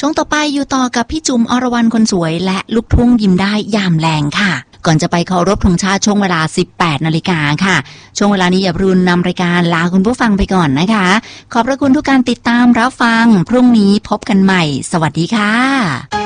ช่วงต่อไปอยู่ต่อกับพี่จุ๋มอรวรรณคนสวยและลูกทุ่งยิ้มได้ยามแรงค่ะก่อนจะไปเคารพธงชาติช่วงเวลา 18 นาฬิกาค่ะช่วงเวลานี้อย่าพรุนนำรายการลาคุณผู้ฟังไปก่อนนะคะขอบพระคุณทุกการติดตามรับฟังพรุ่งนี้พบกันใหม่สวัสดีค่ะ